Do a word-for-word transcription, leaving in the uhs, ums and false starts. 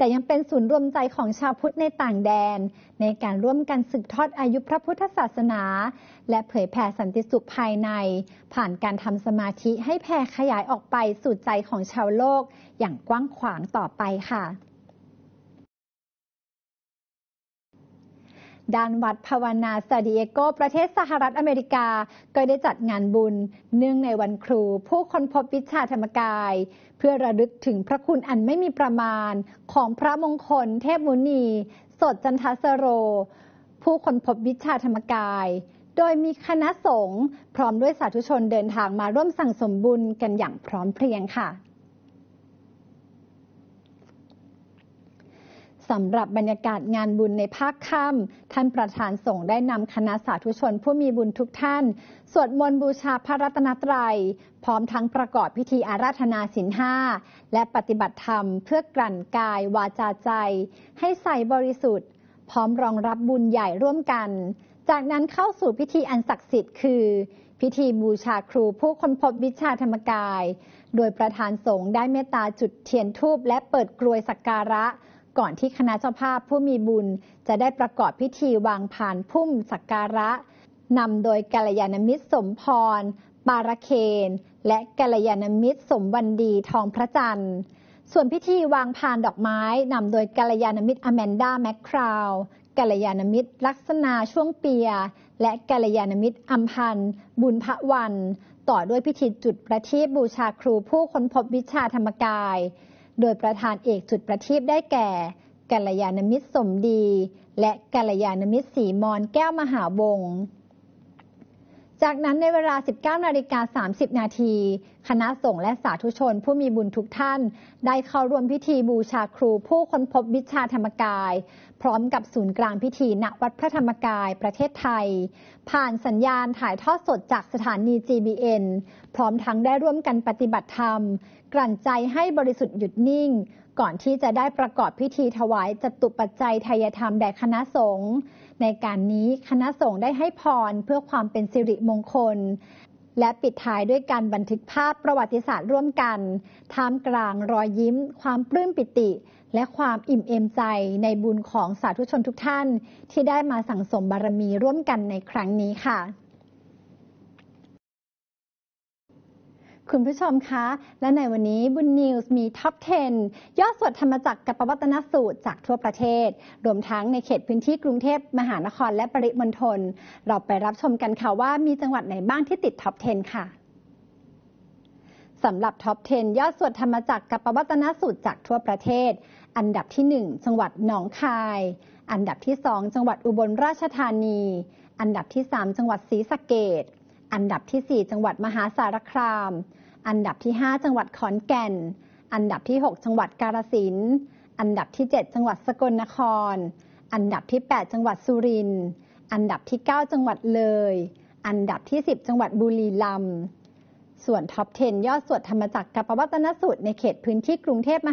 แต่ยังเป็นศูนย์รวมใจของชาวพุทธในต่างแดนในการร่วมกันสืบทอดอายุพระพุทธศาสนาและเผยแผ่สันติสุขภายในผ่านการทำสมาธิให้แผ่ขยายออกไปสู่ใจของชาวโลกอย่างกว้างขวางต่อไปค่ะด้านวัดภาวนาซาดิเอโกประเทศสหรัฐอเมริกาก็ได้จัดงานบุญเนื่องในวันครูผู้ค้นพบวิชาธรรมกายเพื่อระลึกถึงพระคุณอันไม่มีประมาณของพระมงคลเทพมุนีสดจันทสโรผู้ค้นพบวิชาธรรมกายโดยมีคณะสงฆ์พร้อมด้วยสาธุชนเดินทางมาร่วมสั่งสมบุญกันอย่างพร้อมเพรียงค่ะสำหรับบรรยากาศงานบุญในภาคค่ำท่านประธานสงฆ์ได้นำคณะสาธุชนผู้มีบุญทุกท่านสวดมนต์บูชาพระรัตนตรัยพร้อมทั้งประกอบพิธีอาราธนาศีลห้าและปฏิบัติธรรมเพื่อกลั่นกายวาจาใจให้ใสบริสุทธิ์พร้อมรองรับบุญใหญ่ร่วมกันจากนั้นเข้าสู่พิธีอันศักดิ์สิทธิ์คือพิธีบูชาครูผู้ค้นพบวิชาธรรมกายโดยประธานสงฆ์ได้เมตตาจุดเทียนธูปและเปิดกรวยสักการะก่อนที่คณะเจ้าภาพผู้มีบุญจะได้ประกอบพิธีวางพานพุ่มสักการะนำโดยกัลยาณมิตรสมพรปาระเคนและกัลยาณมิตรสมวันดีทองพระจันทร์ส่วนพิธีวางพานดอกไม้นำโดยกัลยาณมิตรอแมนดาแมคคราวกัลยาณมิตรลักษณาช่วงเปียและกัลยาณมิตรอัมพันธ์บุญพระวันต่อด้วยพิธีจุดประทีปบูชาครูผู้ค้นพบวิชาธรรมกายโดยประธานเอกจุดประทีปได้แก่กัลยาณมิตรสมดีและกัลยาณมิตรศรีมรแก้วมหาวงศ์จากนั้นในเวลา สิบเก้านาฬิกาสามสิบนาทีคณะสงฆ์และสาธุชนผู้มีบุญทุกท่านได้เข้าร่วมพิธีบูชาครูผู้ค้นพบวิชาธรรมกายพร้อมกับศูนย์กลางพิธีณวัดพระธรรมกายประเทศไทยผ่านสัญญาณถ่ายทอดสดจากสถานี จี บี เอ็น พร้อมทั้งได้ร่วมกันปฏิบัติธรรมกลั่นใจให้บริสุทธิ์หยุดนิ่งก่อนที่จะได้ประกอบพิธีถวายจตุปัจจัยทายธรรมแด่คณะสงฆ์ในการนี้คณะสงฆ์ได้ให้พรเพื่อความเป็นสิริมงคลและปิดท้ายด้วยการบันทึกภาพประวัติศาสตร์ร่วมกันท่ามกลางรอยยิ้มความปลื้มปิติและความอิ่มเอมใจในบุญของสาธุชนทุกท่านที่ได้มาสั่งสมบารมีร่วมกันในครั้งนี้ค่ะคุณผู้ชมคะและในวันนี้บุญนิวส์มีท็อปสิบยอดสวดธรรมจักรกับปวัตนสูตรจากทั่วประเทศรวมทั้งในเขตพื้นที่กรุงเทพมหานครและปริมณฑลเราไปรับชมกันค่ะว่ามีจังหวัดไหนบ้างที่ติดท็อปสิบค่ะสำหรับท็อปสิบยอดสวดธรรมจักรกับปวัตนสูตรจากทั่วประเทศอันดับที่หนึ่งจังหวัดหนองคายอันดับที่สองจังหวัดอุบลราชธานีอันดับที่สามจังหวัดศรีสะเกษอันดับที่สี่จังหวัดมหาสารคามอันดับที่ห้าจังหวัดขอนแก่นอันดับที่หกจังหวัดกาฬสินธุ์อันดับที่เจ็ดจังหวัดสกลนครอันดับที่แปดจังหวัดสุรินทร์อันดับที่เก้าจังหวัดเลยอันดับที่สิบจังหวัดบุรีรัมย์ส่วนท็อปสิบยอดสวดธรรมจักรกับปวัตนสูตรในเขตพื้นที่กรุงเทพ